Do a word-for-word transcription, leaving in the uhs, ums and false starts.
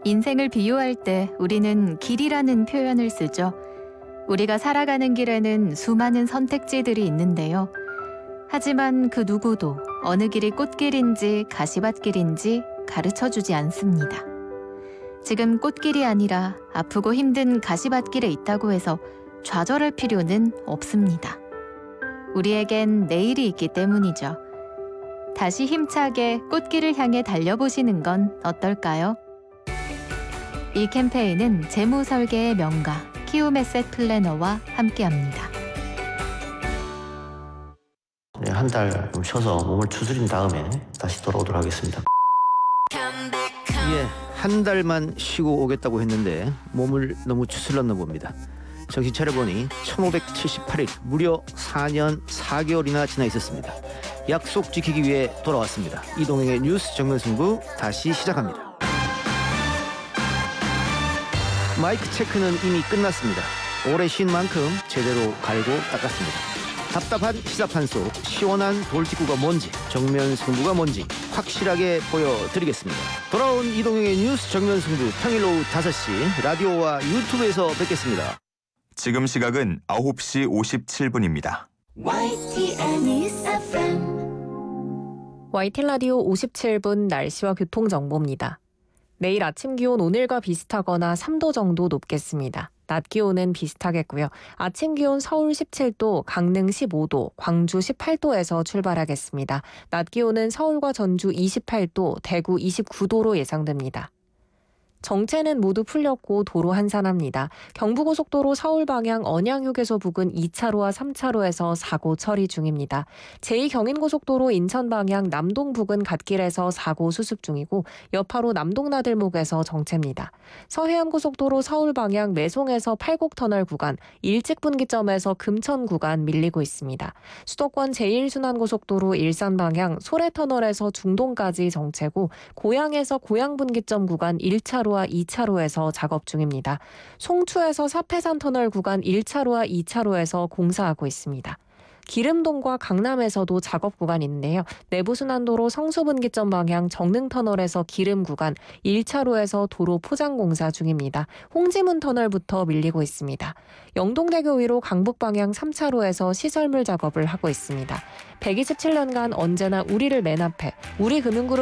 인생을 비유할 때 우리는 길이라는 표현을 쓰죠. 우리가 살아가는 길에는 수많은 선택지들이 있는데요. 하지만 그 누구도 어느 길이 꽃길인지 가시밭길인지 가르쳐주지 않습니다. 지금 꽃길이 아니라 아프고 힘든 가시밭길에 있다고 해서 좌절할 필요는 없습니다. 우리에겐 내일이 있기 때문이죠. 다시 힘차게 꽃길을 향해 달려보시는 건 어떨까요? 이 캠페인은 재무설계의 명가 키움에셋 플래너와 함께합니다. 네, 한 달 좀 쉬어서 몸을 추스린 다음에 다시 돌아오도록 하겠습니다. 예, 한 달만 쉬고 오겠다고 했는데 몸을 너무 추슬렀나 봅니다. 정신 차려보니 천오백칠십팔 일, 무려 사 년 사 개월이나 지나 있었습니다. 약속 지키기 위해 돌아왔습니다. 이동행의 뉴스 정면승부 다시 시작합니다. 마이크 체크는 이미 끝났습니다. 오래 쉰 만큼 제대로 갈고 닦았습니다. 답답한 시사판 속 시원한 돌직구가 뭔지, 정면 승부가 뭔지 확실하게 보여드리겠습니다. 돌아온 이동영의 뉴스 정면 승부, 평일 오후 다섯 시 라디오와 유튜브에서 뵙겠습니다. 지금 시각은 아홉 시 오십칠 분입니다. 와이티엔 News 에프엠 와이티 라디오 오십칠 분 날씨와 교통정보입니다. 내일 아침 기온 오늘과 비슷하거나 삼 도 정도 높겠습니다. 낮 기온은 비슷하겠고요. 아침 기온 서울 십칠 도, 강릉 십오 도, 광주 십팔 도에서 출발하겠습니다. 낮 기온은 서울과 전주 이십팔 도, 대구 이십구 도로 예상됩니다. 정체는 모두 풀렸고 도로 한산합니다. 경부고속도로 서울 방향 언양휴게소 부근 이 차로와 삼 차로에서 사고 처리 중입니다. 제이 경인고속도로 인천 방향 남동 부근 갓길에서 사고 수습 중이고 여파로 남동나들목에서 정체입니다. 서해안고속도로 서울 방향 매송에서 팔곡터널 구간, 일찍분기점에서 금천 구간 밀리고 있습니다. 수도권 제일 순환고속도로 일산 방향 소래터널에서 중동까지 정체고 고양에서 고양분기점 구간 일 차로 이 차로에서 작업 중입니다. 송추에서 사패산터널 구간 일 차로와 이 차로에서 공사하고 있습니다. 기름동과 강남에서도 작업 구간이 있는데요. 내부순환도로 성수분기점 방향 정릉터널에서 기름 구간 일 차로에서 도로 포장 공사 중입니다. 홍지문터널부터 밀리고 있습니다. 영동대교 위로 강북방향 삼 차로에서 시설물 작업을 하고 있습니다. 백이십칠 년간 언제나 우리를 맨 앞에 우리금융그룹